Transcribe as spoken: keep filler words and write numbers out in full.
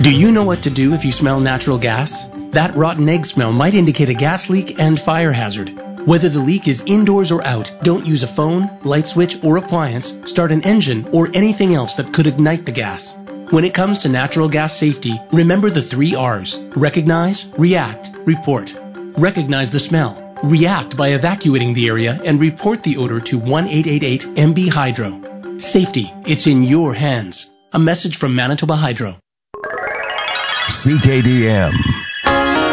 Do you know what to do if you smell natural gas? That rotten egg smell might indicate a gas leak and fire hazard. Whether the leak is indoors or out, don't use a phone, light switch, or appliance, start an engine, or anything else that could ignite the gas. When it comes to natural gas safety, remember the three R's. Recognize, react, report. Recognize the smell. React by evacuating the area and report the odor to one eight eight eight M B Hydro. Safety, it's in your hands. A message from Manitoba Hydro. C K D M.